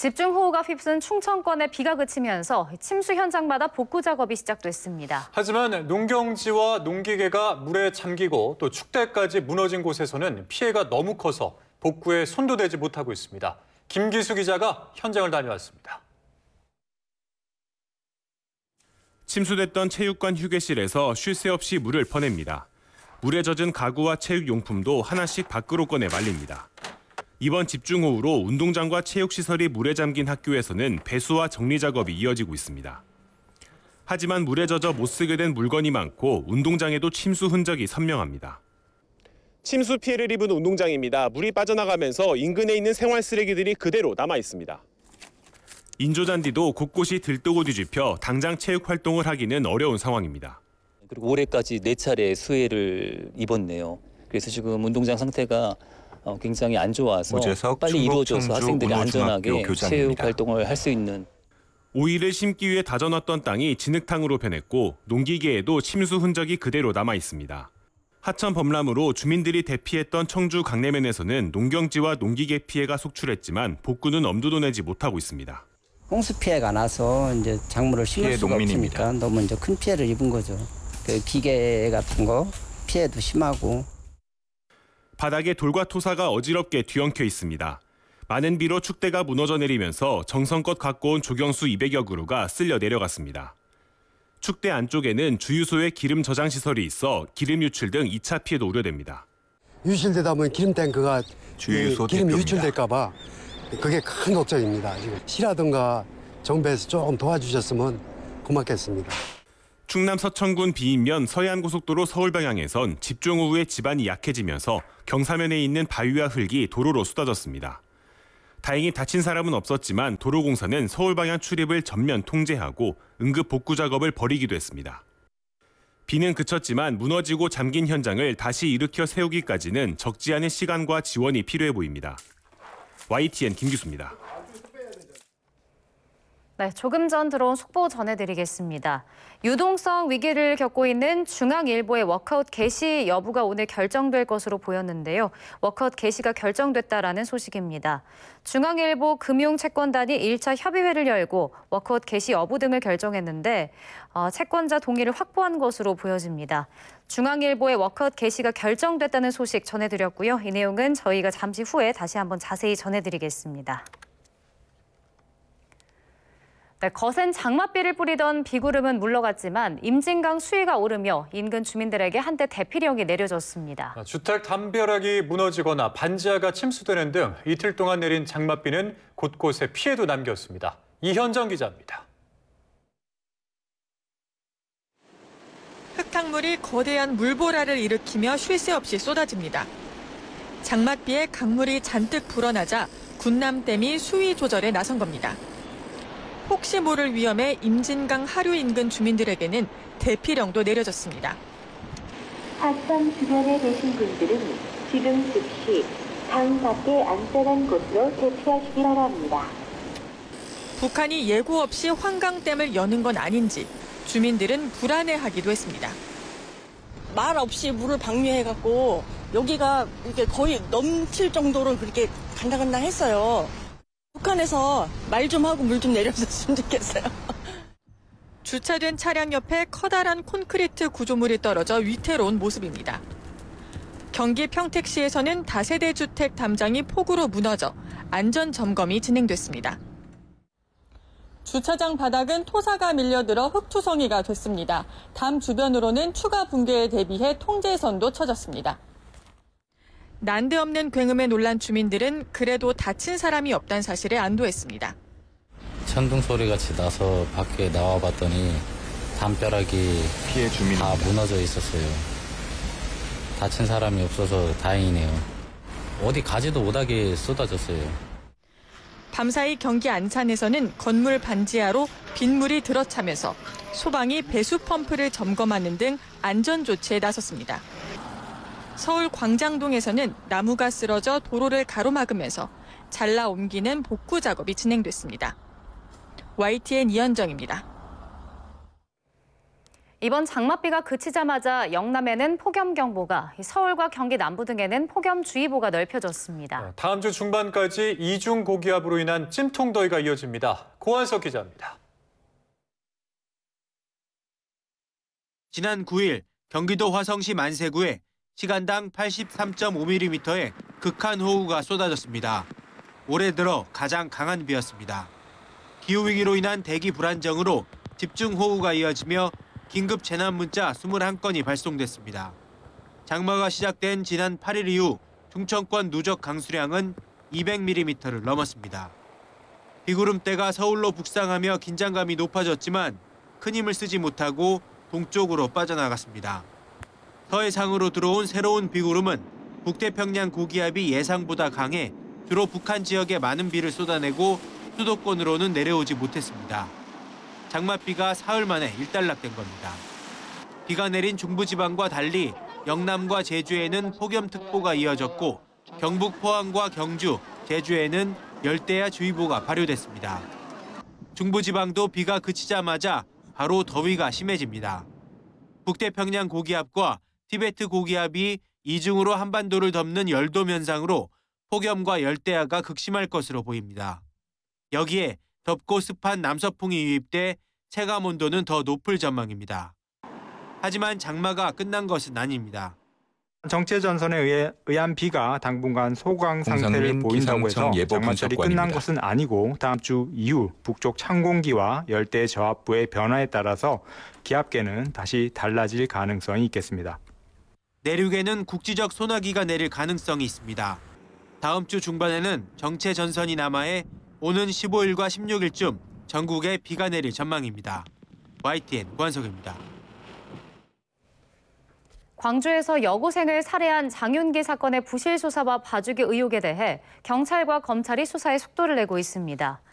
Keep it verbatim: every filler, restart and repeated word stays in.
집중호우가 휩쓴 충청권의 비가 그치면서 침수 현장마다 복구 작업이 시작됐습니다. 하지만 농경지와 농기계가 물에 잠기고 또 축대까지 무너진 곳에서는 피해가 너무 커서 복구에 손도 대지 못하고 있습니다. 김기수 기자가 현장을 다녀왔습니다. 침수됐던 체육관 휴게실에서 쉴 새 없이 물을 퍼냅니다. 물에 젖은 가구와 체육용품도 하나씩 밖으로 꺼내 말립니다. 이번 집중호우로 운동장과 체육시설이 물에 잠긴 학교에서는 배수와 정리 작업이 이어지고 있습니다. 하지만 물에 젖어 못 쓰게 된 물건이 많고 운동장에도 침수 흔적이 선명합니다. 침수 피해를 입은 운동장입니다. 물이 빠져나가면서 인근에 있는 생활 쓰레기들이 그대로 남아 있습니다. 인조잔디도 곳곳이 들뜨고 뒤집혀 당장 체육 활동을 하기는 어려운 상황입니다. 그리고 올해까지 네 차례 수해를 입었네요. 그래서 지금 운동장 상태가 굉장히 안 좋아서 오재석, 빨리 충북, 이루어져서 청주, 학생들이 안전하게 체육 활동을 할 수 있는. 오이를 심기 위해 다져놨던 땅이 진흙탕으로 변했고 농기계에도 침수 흔적이 그대로 남아 있습니다. 하천 범람으로 주민들이 대피했던 청주 강내면에서는 농경지와 농기계 피해가 속출했지만 복구는 엄두도 내지 못하고 있습니다. 홍수 피해가 나서 이제 작물을 심을 수가 농민입니다. 없으니까 너무 이제 큰 피해를 입은 거죠. 그 기계 같은 거 피해도 심하고. 바닥에 돌과 토사가 어지럽게 뒤엉켜 있습니다. 많은 비로 축대가 무너져 내리면서 정성껏 갖고 온 조경수 이백여 그루가 쓸려 내려갔습니다. 축대 안쪽에는 주유소에 기름 저장 시설이 있어 기름 유출 등 이 차 피해도 우려됩니다. 유실되다 보면 기름 탱크가 주유소 기름 대표입니다. 유출될까 봐 그게 큰 걱정입니다. 지금 시라든가 정부에서 조금 도와주셨으면 고맙겠습니다. 충남 서천군 비인면 서해안고속도로 서울 방향에선 집중호우에 지반이 약해지면서 경사면에 있는 바위와 흙이 도로로 쏟아졌습니다. 다행히 다친 사람은 없었지만 도로공사는 서울 방향 출입을 전면 통제하고 응급 복구 작업을 벌이기도 했습니다. 비는 그쳤지만 무너지고 잠긴 현장을 다시 일으켜 세우기까지는 적지 않은 시간과 지원이 필요해 보입니다. 와이티엔 김기수입니다. 네, 조금 전 들어온 속보 전해드리겠습니다. 유동성 위기를 겪고 있는 중앙일보의 워크아웃 개시 여부가 오늘 결정될 것으로 보였는데요. 워크아웃 개시가 결정됐다라는 소식입니다. 중앙일보 금융채권단이 일 차 협의회를 열고 워크아웃 개시 여부 등을 결정했는데 어, 채권자 동의를 확보한 것으로 보여집니다. 중앙일보의 워크아웃 개시가 결정됐다는 소식 전해드렸고요. 이 내용은 저희가 잠시 후에 다시 한번 자세히 전해드리겠습니다. 네, 거센 장맛비를 뿌리던 비구름은 물러갔지만 임진강 수위가 오르며 인근 주민들에게 한때 대피령이 내려졌습니다. 주택 담벼락이 무너지거나 반지하가 침수되는 등 이틀 동안 내린 장맛비는 곳곳에 피해도 남겼습니다. 이현정 기자입니다. 흙탕물이 거대한 물보라를 일으키며 쉴 새 없이 쏟아집니다. 장맛비에 강물이 잔뜩 불어나자 군남댐이 수위 조절에 나선 겁니다. 혹시 모를 위험에 임진강 하류 인근 주민들에게는 대피령도 내려졌습니다. 하천 주변에 계신 분들은 지금 즉시 강 밖에 안전한 곳으로 대피하시기 바랍니다. 북한이 예고 없이 환강댐을 여는 건 아닌지 주민들은 불안해하기도 했습니다. 말 없이 물을 방류해갖고 여기가 이렇게 거의 넘칠 정도로 그렇게 간당간당했어요. 북한에서 말 좀 하고 물 좀 내려줬으면 좋겠어요. 주차된 차량 옆에 커다란 콘크리트 구조물이 떨어져 위태로운 모습입니다. 경기 평택시에서는 다세대 주택 담장이 폭우로 무너져 안전 점검이 진행됐습니다. 주차장 바닥은 토사가 밀려들어 흙투성이가 됐습니다. 담 주변으로는 추가 붕괴에 대비해 통제선도 쳐졌습니다. 난데없는 굉음에 놀란 주민들은 그래도 다친 사람이 없다는 사실에 안도했습니다. 천둥 소리 같이 나서 밖에 나와 봤더니 담벼락이 피해 주민입니다. 다 무너져 있었어요. 다친 사람이 없어서 다행이네요. 어디 가지도 못하게 쏟아졌어요. 밤사이 경기 안산에서는 건물 반지하로 빗물이 들어차면서 소방이 배수 펌프를 점검하는 등 안전 조치에 나섰습니다. 서울 광장동에서는 나무가 쓰러져 도로를 가로막으면서 잘라 옮기는 복구 작업이 진행됐습니다. 와이티엔 이현정입니다. 이번 장맛비가 그치자마자 영남에는 폭염경보가, 서울과 경기 남부 등에는 폭염주의보가 넓혀졌습니다. 다음 주 중반까지 이중 고기압으로 인한 찜통더위가 이어집니다. 고한석 기자입니다. 지난 구 일 경기도 화성시 만세구에 시간당 팔십삼 점 오 밀리미터의 극한 호우가 쏟아졌습니다. 올해 들어 가장 강한 비였습니다. 기후위기로 인한 대기 불안정으로 집중호우가 이어지며 긴급 재난 문자 이십일 건이 발송됐습니다. 장마가 시작된 지난 팔 일 이후 충청권 누적 강수량은 이백 밀리미터를 넘었습니다. 비구름대가 서울로 북상하며 긴장감이 높아졌지만 큰 힘을 쓰지 못하고 동쪽으로 빠져나갔습니다. 서해상으로 들어온 새로운 비구름은 북태평양 고기압이 예상보다 강해 주로 북한 지역에 많은 비를 쏟아내고 수도권으로는 내려오지 못했습니다. 장맛비가 사흘 만에 일단락된 겁니다. 비가 내린 중부지방과 달리 영남과 제주에는 폭염특보가 이어졌고 경북 포항과 경주, 제주에는 열대야주의보가 발효됐습니다. 중부지방도 비가 그치자마자 바로 더위가 심해집니다. 북태평양 고기압과 티베트 고기압이 이중으로 한반도를 덮는 열돔 현상으로 폭염과 열대야가 극심할 것으로 보입니다. 여기에 덥고 습한 남서풍이 유입돼 체감 온도는 더 높을 전망입니다. 하지만 장마가 끝난 것은 아닙니다. 정체 전선에 의해 의한 비가 당분간 소강 상태를 보인다고 해서 장마철이 끝난 것은 아니고 다음 주 이후 북쪽 찬 공기와 열대 저압부의 변화에 따라서 기압계는 다시 달라질 가능성이 있겠습니다. 내륙에는 국지적 소나기가 내릴 가능성이 있습니다. 다음 주 중반에는 정체 전선이 남하해 오는 십오 일과 십육 일쯤 전국에 비가 내릴 전망입니다. 와이티엔 고한석입니다. 광주에서 여고생을 살해한 장윤기 사건의 부실 수사와 봐주기 의혹에 대해 경찰과 검찰이 수사에 속도를 내고 있습니다.